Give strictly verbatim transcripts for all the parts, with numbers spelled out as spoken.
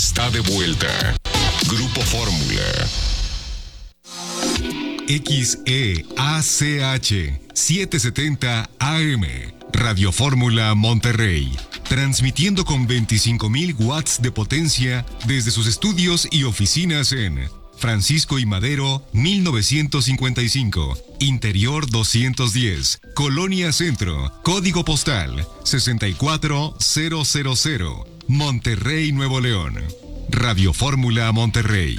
está de vuelta. Grupo Fórmula. X E A C H setecientos setenta A M, Radio Fórmula Monterrey, transmitiendo con veinticinco mil watts de potencia desde sus estudios y oficinas en Francisco y Madero, mil novecientos cincuenta y cinco, Interior doscientos diez, Colonia Centro, Código Postal sesenta y cuatro mil, Monterrey, Nuevo León. Radio Fórmula Monterrey.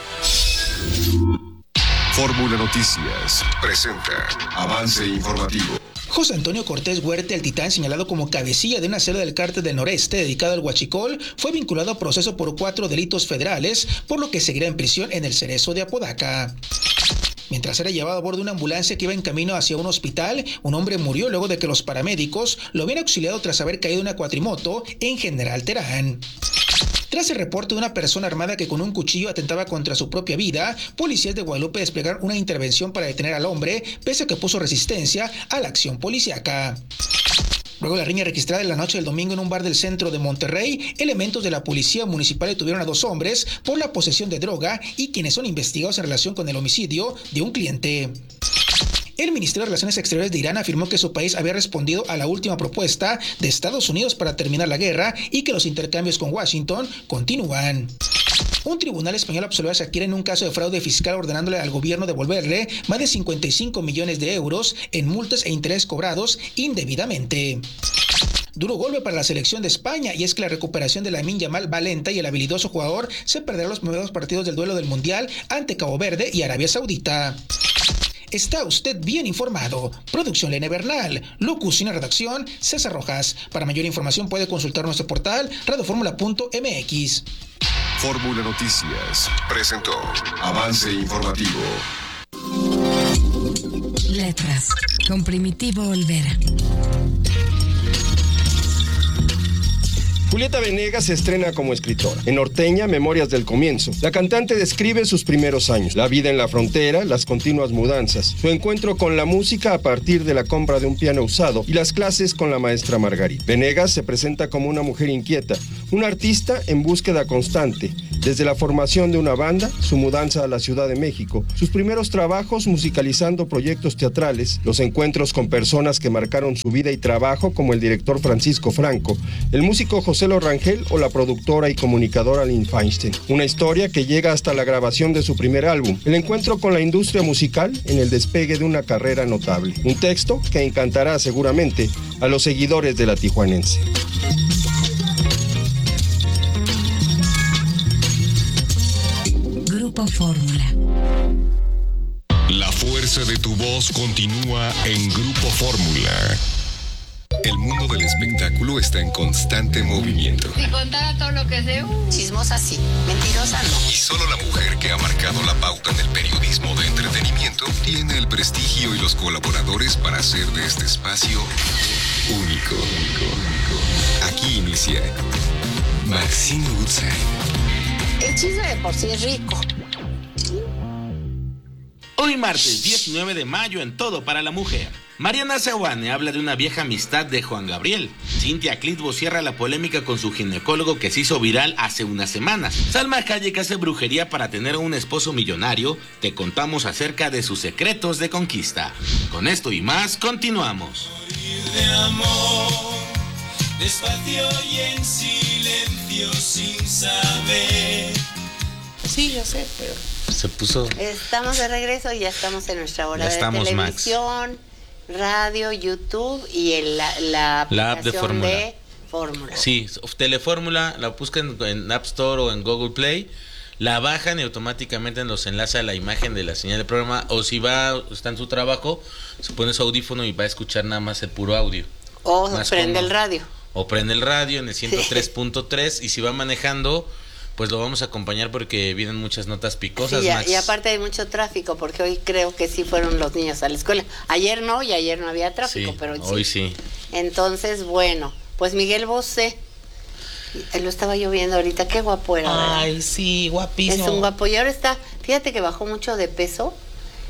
Fórmula Noticias presenta avance informativo. José Antonio Cortés Huerta, el Titán, señalado como cabecilla de una celda del Cártel del Noreste dedicado al huachicol, fue vinculado a proceso por cuatro delitos federales, por lo que seguirá en prisión en el Cerezo de Apodaca. Mientras era llevado a bordo de una ambulancia que iba en camino hacia un hospital, un hombre murió luego de que los paramédicos lo habían auxiliado tras haber caído de una cuatrimoto en General Terán. Tras el reporte de una persona armada que con un cuchillo atentaba contra su propia vida, policías de Guadalupe desplegaron una intervención para detener al hombre, pese a que puso resistencia a la acción policíaca. Luego de la riña registrada en la noche del domingo en un bar del centro de Monterrey, elementos de la policía municipal detuvieron a dos hombres por la posesión de droga y quienes son investigados en relación con el homicidio de un cliente. El Ministerio de Relaciones Exteriores de Irán afirmó que su país había respondido a la última propuesta de Estados Unidos para terminar la guerra y que los intercambios con Washington continúan. Un tribunal español absolvió a Shakira en un caso de fraude fiscal, ordenándole al gobierno devolverle más de cincuenta y cinco millones de euros en multas e intereses cobrados indebidamente. Duro golpe para la selección de España, y es que la recuperación de Lamine Yamal va lenta y el habilidoso jugador se perderá los primeros partidos del duelo del Mundial ante Cabo Verde y Arabia Saudita. Está usted bien informado. Producción Lene Bernal. Locución y redacción César Rojas. Para mayor información puede consultar nuestro portal radioformula punto m x. Fórmula Noticias presentó avance informativo. Letras con Primitivo Olvera. Julieta Venegas se estrena como escritora. En Norteña, Memorias del Comienzo, la cantante describe sus primeros años, la vida en la frontera, las continuas mudanzas, su encuentro con la música a partir de la compra de un piano usado y las clases con la maestra Margarita. Venegas se presenta como una mujer inquieta, una artista en búsqueda constante, desde la formación de una banda, su mudanza a la Ciudad de México, sus primeros trabajos musicalizando proyectos teatrales, los encuentros con personas que marcaron su vida y trabajo como el director Francisco Franco, el músico José Rangel o la productora y comunicadora Lynn Feinstein. Una historia que llega hasta la grabación de su primer álbum, el encuentro con la industria musical en el despegue de una carrera notable. Un texto que encantará seguramente a los seguidores de la tijuanense. Grupo Fórmula. La fuerza de tu voz continúa en Grupo Fórmula. El mundo del espectáculo está en constante movimiento. Si contara todo lo que sé, uh. Chismosa sí, mentirosa no. Y solo la mujer que ha marcado la pauta en el periodismo de entretenimiento tiene el prestigio y los colaboradores para hacer de este espacio único. Aquí inicia Maxine Woodside. El chisme de por sí es rico. Hoy martes diecinueve de mayo en Todo para la Mujer. Mariana Seoane habla de una vieja amistad de Juan Gabriel. Cintia Clitbo cierra la polémica con su ginecólogo que se hizo viral hace unas semanas. Salma Hayek hace brujería para tener un esposo millonario. Te contamos acerca de sus secretos de conquista. Con esto y más, continuamos. De amor, despacio y en silencio sin saber. Sí, yo sé, pero... Se puso... Estamos de regreso y ya estamos en nuestra hora ya de estamos, televisión, Max. Radio, YouTube y el, la, la, la app de Fórmula. De Fórmula. Sí, Telefórmula, la buscan en App Store o en Google Play, la bajan y automáticamente nos enlaza a la imagen de la señal del programa, o si va, está en su trabajo, se pone su audífono y va a escuchar nada más el puro audio. O más prende cómodo. el radio. O prende el radio en el ciento tres punto tres y si va manejando... pues lo vamos a acompañar porque vienen muchas notas picosas, sí, Max. Y aparte hay mucho tráfico, porque hoy creo que sí fueron los niños a la escuela. Ayer no, y ayer no había tráfico, sí, pero hoy sí. sí. Entonces, bueno, pues Miguel Bosé, lo estaba yo viendo ahorita, qué guapo era, ¿verdad? Ay, sí, guapísimo. Es un guapo, y ahora está, fíjate que bajó mucho de peso,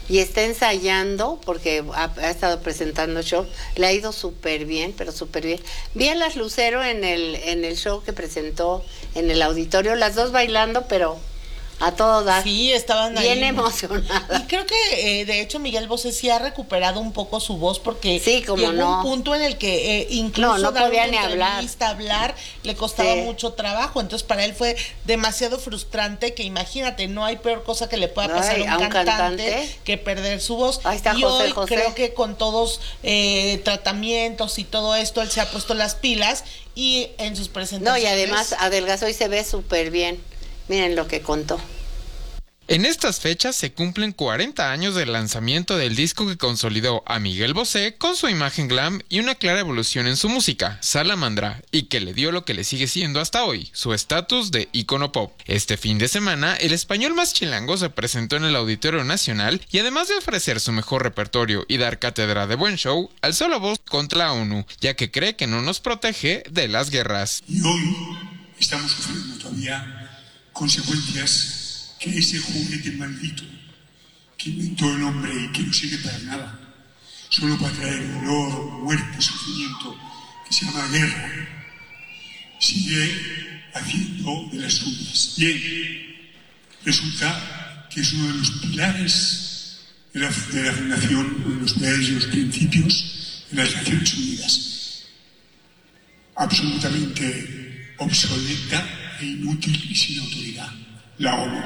y está ensayando porque ha, ha estado presentando show, le ha ido súper bien, pero súper bien. Vi a las Lucero en el en el show que presentó en el auditorio, las dos bailando, pero a todo dar. Sí, estaban bien ahí emocionadas. Y creo que eh, de hecho Miguel Bosé sí ha recuperado un poco su voz porque sí, como llegó no. un punto en el que eh, incluso no, no dar podía una ni hablar. hablar le costaba sí. mucho trabajo, entonces para él fue demasiado frustrante, que imagínate, no hay peor cosa que le pueda pasar Ay, a un, un cantante, cantante que perder su voz. Ahí está y José, hoy José. creo que con todos eh, tratamientos y todo esto él se ha puesto las pilas y en sus presentaciones. No, y además adelgazó y se ve súper bien. Miren lo que contó. En estas fechas se cumplen cuarenta años del lanzamiento del disco que consolidó a Miguel Bosé con su imagen glam y una clara evolución en su música, Salamandra, y que le dio lo que le sigue siendo hasta hoy, su estatus de ícono pop. Este fin de semana, el español más chilango se presentó en el Auditorio Nacional y además de ofrecer su mejor repertorio y dar cátedra de buen show, alzó la voz contra la ONU, ya que cree que no nos protege de las guerras. Y hoy estamos sufriendo todavía consecuencias que ese juguete maldito que inventó el hombre y que no sirve para nada, solo para traer dolor, muerte, sufrimiento, que se llama guerra, sigue haciendo de las suyas. Bien, resulta que es uno de los pilares de la, de la fundación, uno de los pilares de los principios de las Naciones Unidas. Absolutamente obsoleta e inútil y sin autoridad. La ONU.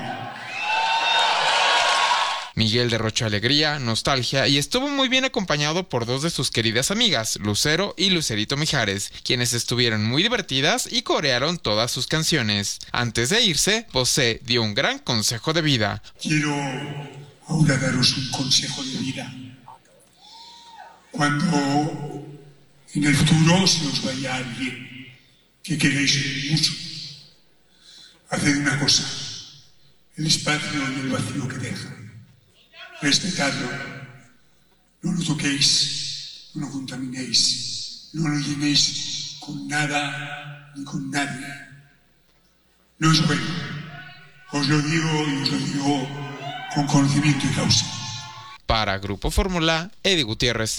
Miguel derrochó alegría, nostalgia y estuvo muy bien acompañado por dos de sus queridas amigas, Lucero y Lucerito Mijares, quienes estuvieron muy divertidas y corearon todas sus canciones. Antes de irse, Bosé dio un gran consejo de vida. Quiero ahora daros un consejo de vida. Cuando en el futuro se os vaya alguien que queréis mucho, haced una cosa: el espacio y el vacío que deja, respetadlo, no lo toquéis, no lo contaminéis, no lo llenéis con nada ni con nadie. No es bueno, os lo digo y os lo digo con conocimiento y causa. Para Grupo Fórmula, Eddie Gutiérrez.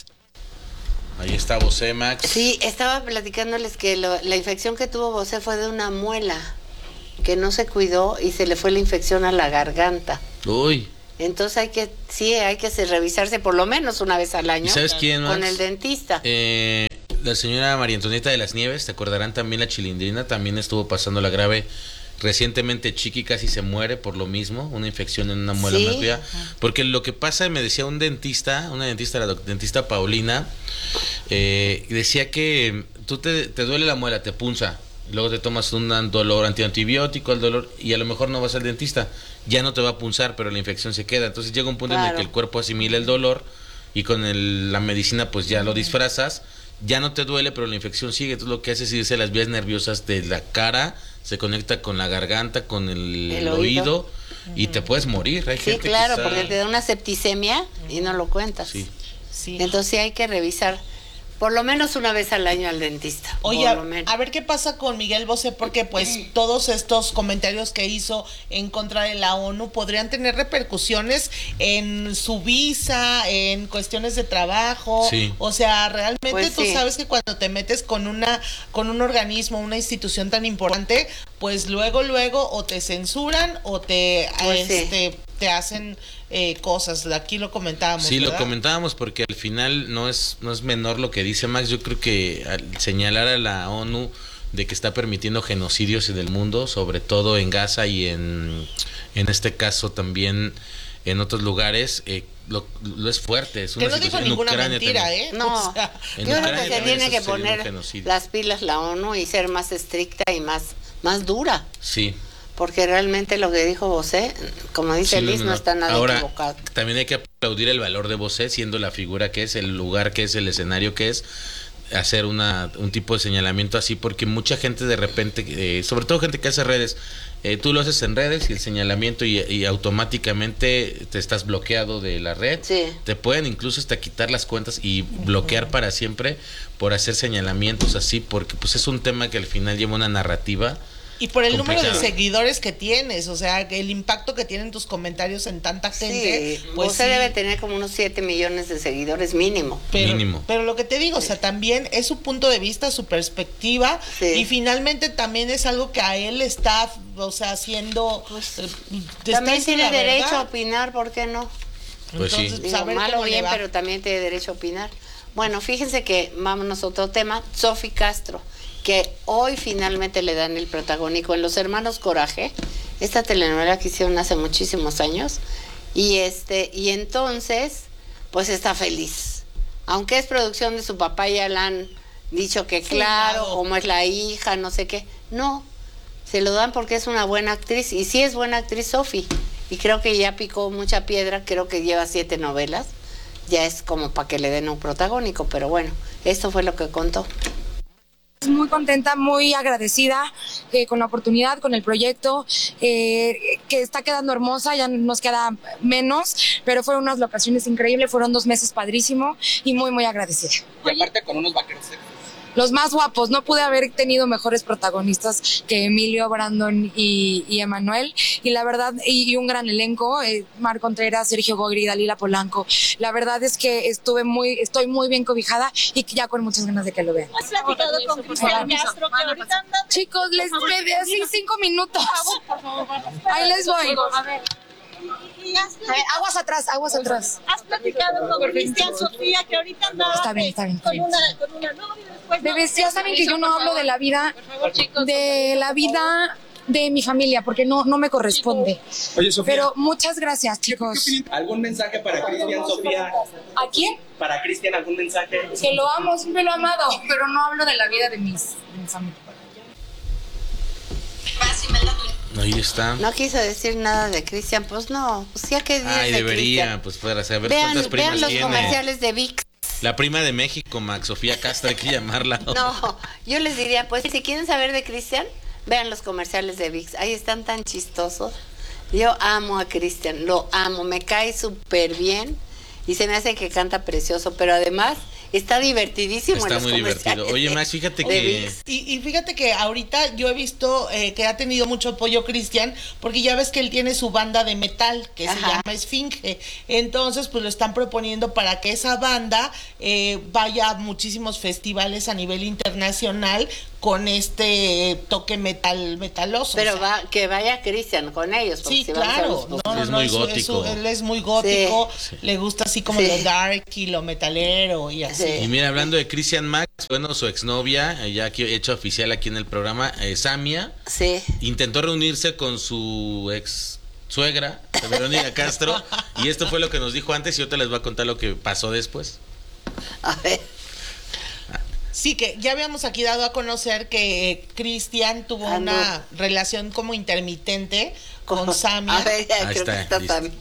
Ahí está Bosé, Max. Sí, estaba platicándoles que lo, la infección que tuvo Bosé fue de una muela, que no se cuidó y se le fue la infección a la garganta. Uy. Entonces hay que, sí, hay que revisarse por lo menos una vez al año. ¿Y sabes quién más? Con el dentista. Eh, la señora María Antonieta de las Nieves, te acordarán también, la Chilindrina, también estuvo pasando la grave. Recientemente Chiqui casi se muere por lo mismo, una infección en una muela ¿Sí? más vieja. Porque lo que pasa, me decía un dentista, una dentista, la dentista Paulina, eh, decía que tú te, te duele la muela, te punza. Luego te tomas un dolor antiantibiótico, el dolor, y a lo mejor no vas al dentista, ya no te va a punzar, pero la infección se queda. Entonces llega un punto claro. en el que el cuerpo asimila el dolor y con el, la medicina pues ya lo disfrazas, ya no te duele, pero la infección sigue. Entonces lo que hace es irse a las vías nerviosas de la cara, se conecta con la garganta, con el, el oído, oído y uh-huh. te puedes morir. Hay sí, gente claro, que está... porque te da una septicemia y no lo cuentas. Sí. Sí. Entonces sí hay que revisar por lo menos una vez al año al dentista. Oye, a, a ver qué pasa con Miguel Bosé, porque pues todos estos comentarios que hizo en contra de la ONU podrían tener repercusiones en su visa, en cuestiones de trabajo. Sí. O sea, realmente pues tú sí. sabes que cuando te metes con una con un organismo, una institución tan importante, pues luego, luego o te censuran o te, pues este, sí. te hacen... Eh, cosas, aquí lo comentábamos. Sí, ¿verdad? lo comentábamos porque al final no es no es menor lo que dice Max. Yo creo que al señalar a la ONU de que está permitiendo genocidios en el mundo, sobre todo en Gaza y en en este caso también en otros lugares, eh, lo, lo es fuerte. Es una que no dijo ninguna Ucrania mentira, también. ¿eh? No, o sea, yo creo que se tiene que poner las pilas la ONU y ser más estricta y más, más dura. Sí. Porque realmente lo que dijo Bosé, como dice sí, Liz, no, no está nada ahora, equivocado. También hay que aplaudir el valor de Bosé, siendo la figura que es, el lugar que es, el escenario que es, hacer una un tipo de señalamiento así, porque mucha gente de repente, eh, sobre todo gente que hace redes, eh, tú lo haces en redes y el señalamiento y, y automáticamente te estás bloqueado de la red. Sí. Te pueden incluso hasta quitar las cuentas y bloquear uh-huh. para siempre por hacer señalamientos así, porque pues es un tema que al final lleva una narrativa Y por el complicado. número de seguidores que tienes, o sea, el impacto que tienen tus comentarios en tanta gente. Sí, pues usted sí. debe tener como unos siete millones de seguidores mínimo. Pero, Mínimo. pero lo que te digo, o sea, también es su punto de vista, su perspectiva, Sí. y finalmente también es algo que a él está, o sea, haciendo... Pues, eh, te También está diciendo tiene la derecho a verdad. opinar, ¿por qué no? Pues sí. Entonces, Digo, saber malo cómo o le bien, va. pero también tiene derecho a opinar. Bueno, fíjense que, vámonos a otro tema, Sofi Castro, que hoy finalmente le dan el protagónico en Los Hermanos Coraje, esta telenovela que hicieron hace muchísimos años, y este, y entonces, pues está feliz. Aunque es producción de su papá, ya le han dicho que Sí, claro, claro. como es la hija, no sé qué. No, se lo dan porque es una buena actriz, y sí es buena actriz Sofi, y creo que ya picó mucha piedra, creo que lleva siete novelas, ya es como para que le den un protagónico, pero bueno, esto fue lo que contó. Muy contenta, muy agradecida eh, con la oportunidad, con el proyecto, eh, que está quedando hermosa, ya nos queda menos, pero fueron unas locaciones increíbles, fueron dos meses padrísimo y muy, muy agradecida. Y aparte con unos vaqueros. Los más guapos, no pude haber tenido mejores protagonistas que Emilio, Brandon y, y Emanuel, y la verdad, y, y un gran elenco, eh, Mar Contreras, Sergio Gogri, Dalila Polanco. La verdad es que estuve muy, estoy muy bien cobijada y que ya con muchas ganas de que lo vean. ¿Has platicado con Cristian Castro que ahorita anda? Chicos, les pedí así cinco minutos. Por favor, Ahí les voy. A ver. ¿Y has A ver, aguas atrás, aguas atrás. ¿Has platicado con Cristian Sofía que ahorita anda Está bien, está bien, está con bien. una, con una novia después? Bebés, ya saben que yo no hablo de la vida, de la vida de mi familia, porque no, no me corresponde. Oye, Sofía. Pero muchas gracias, chicos. ¿Algún mensaje para Cristian, Sofía? ¿A quién? Para Cristian, ¿algún mensaje? Que lo amo, siempre lo he amado, pero no hablo de la vida de mis, de mi familia. Ahí está. No quiso decir nada de Cristian, pues no, pues ya que días Ay, de debería, Cristian. pues para saber Vean, cuántas primas vean los tiene. comerciales de VIX. La prima de México, Max, Sofía Castro, hay que llamarla. No, yo les diría, pues si quieren saber de Cristian, vean los comerciales de VIX. Ahí están tan chistosos. Yo amo a Cristian, lo amo, me cae súper bien y se me hace que canta precioso, pero además está divertidísimo. Está en los muy divertido. comerciales Oye, de- Max, fíjate de que... VIX. Y, y fíjate que ahorita yo he visto eh, que ha tenido mucho apoyo Cristian, porque ya ves que él tiene su banda de metal que se Ajá. llama Esfinge. Entonces, pues lo están proponiendo para que esa banda eh, vaya a muchísimos festivales a nivel internacional con este toque metal metaloso. Pero o sea. va, que vaya Cristian con ellos. porque Sí, si van a ser claro. los- No, no, Es no, muy es su- es su- gótico. él es muy gótico, Sí. le gusta así como Sí. lo dark y lo metalero y así. Sí. Y mira, hablando de Cristian Max, bueno, su exnovia, eh, ya aquí hecho oficial aquí en el programa, eh, Samia, Sí. intentó reunirse con su ex suegra, Verónica Castro, y esto fue lo que nos dijo antes y yo te les voy a contar lo que pasó después. A ver. Sí, que ya habíamos aquí dado a conocer que eh, Cristian tuvo Ah, no. una relación como intermitente con Samia. A ver, ya Ahí creo está, que está listo. Samia.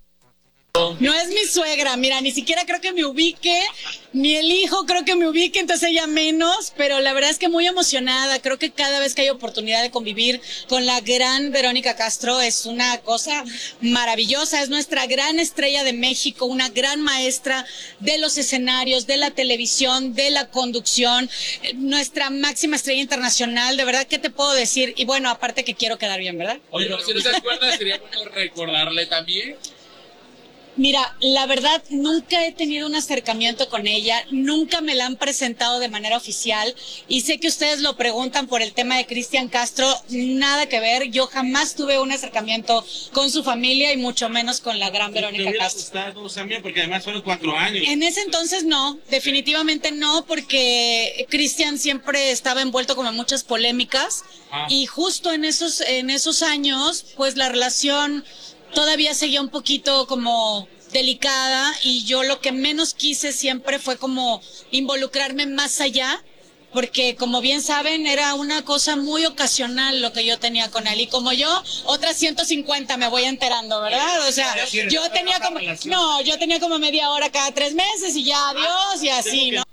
No es mi suegra, mira, ni siquiera creo que me ubique, ni el hijo creo que me ubique, entonces ella menos, pero la verdad es que muy emocionada, creo que cada vez que hay oportunidad de convivir con la gran Verónica Castro es una cosa maravillosa, es nuestra gran estrella de México, una gran maestra de los escenarios, de la televisión, de la conducción, eh, nuestra máxima estrella internacional, de verdad, ¿qué te puedo decir? Y bueno, aparte que quiero quedar bien, ¿verdad? Oye, pero si no se acuerda, sería bueno recordarle también. Mira, la verdad, nunca he tenido un acercamiento con ella, nunca me la han presentado de manera oficial y sé que ustedes lo preguntan por el tema de Cristian Castro, nada que ver, yo jamás tuve un acercamiento con su familia y mucho menos con la gran Verónica Castro. gustado, Samia, porque además fueron cuatro años. En ese entonces no, definitivamente no, porque Cristian siempre estaba envuelto como en muchas polémicas Ah. y justo en esos, en esos años, pues la relación todavía seguía un poquito como delicada y yo lo que menos quise siempre fue como involucrarme más allá, porque como bien saben era una cosa muy ocasional lo que yo tenía con él y como yo, otras ciento cincuenta me voy enterando, ¿verdad? O sea, yo tenía como, no, yo tenía como media hora cada tres meses y ya adiós y así, ¿no?